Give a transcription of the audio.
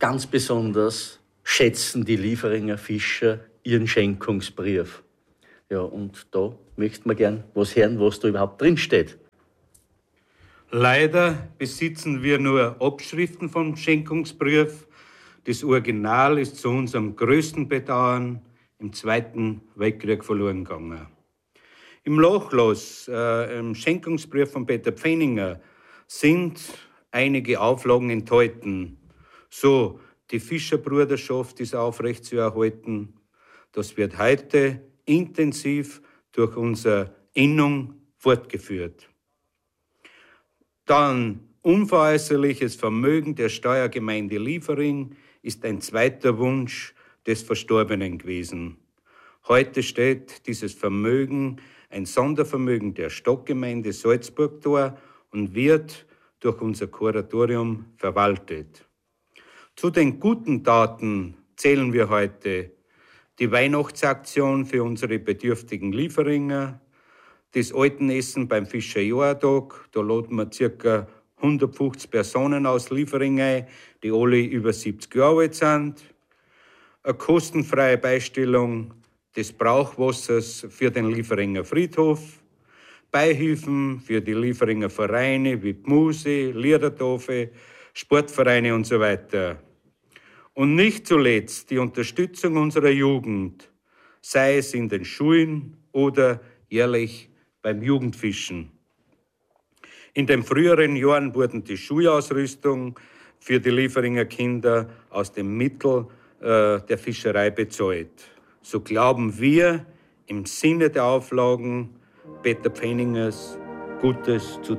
Ganz besonders schätzen die Lieferinger Fischer ihren Schenkungsbrief. Ja, und da möchten wir gern was hören, was da überhaupt drinsteht. Leider besitzen wir nur Abschriften vom Schenkungsbrief. Das Original ist zu unserem größten Bedauern im Zweiten Weltkrieg verloren gegangen. Im Nachlass, im Schenkungsbrief von Peter Pfenninger, sind einige Auflagen enthalten. So, die Fischerbruderschaft ist aufrechtzuerhalten. Das wird heute intensiv durch unsere Innung fortgeführt. Dann unveräußerliches Vermögen der Steuergemeinde Liefering ist ein zweiter Wunsch des Verstorbenen gewesen. Heute steht dieses Vermögen, ein Sondervermögen der Stadtgemeinde Salzburg dar und wird durch unser Kuratorium verwaltet. Zu den guten Taten zählen wir heute die Weihnachtsaktion für unsere bedürftigen Lieferinger, das Altenessen beim Fischerjahrtag, da laden wir ca. 150 Personen aus Liefering ein, die alle über 70 Jahre alt sind. Eine kostenfreie Beistellung des Brauchwassers für den Lieferinger Friedhof, Beihilfen für die Lieferinger Vereine wie die Muse, Liedertafel, Sportvereine und so weiter. Und nicht zuletzt die Unterstützung unserer Jugend, sei es in den Schulen oder jährlich beim Jugendfischen. In den früheren Jahren wurden die Schulausrüstung für die Lieferinger Kinder aus dem Mittel der Fischerei bezahlt. So glauben wir im Sinne der Auflagen Peter Pfenningers Gutes zu